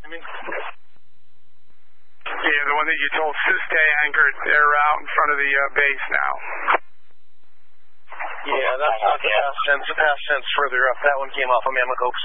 mean, yeah, the one that you told to stay anchored. They're out in front of the base now. Yeah, that's not the pass sense. The pass sense further up. That one came off of Mammoth Oaks.